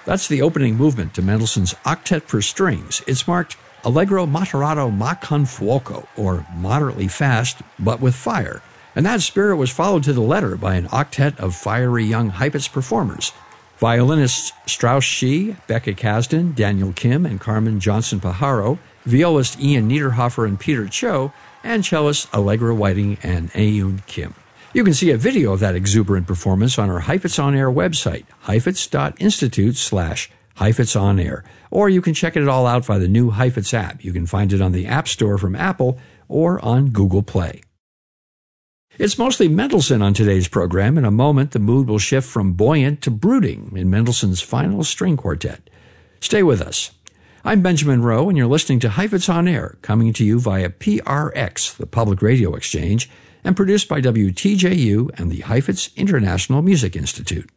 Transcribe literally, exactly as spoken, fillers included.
That's the opening movement to Mendelssohn's Octet for Strings. It's marked Allegro moderato ma con fuoco, or moderately fast, but with fire. And that spirit was followed to the letter by an octet of fiery young Heifetz performers. Violinists Strauss Shi, Becca Kasdan, Daniel Kim, and Carmen Johnson-Pajaro, violist Ian Niederhofer and Peter Cho, and cellist Allegra Whiting and Ayoon Kim. You can see a video of that exuberant performance on our Heifetz On Air website, heifetz.institute slash Heifetz On Air, or you can check it all out via the new Heifetz app. You can find it on the App Store from Apple or on Google Play. It's mostly Mendelssohn on today's program. In a moment, the mood will shift from buoyant to brooding in Mendelssohn's final string quartet. Stay with us. I'm Benjamin Rowe, and you're listening to Heifetz On Air, coming to you via P R X, the Public Radio Exchange, and produced by W T J U and the Heifetz International Music Institute.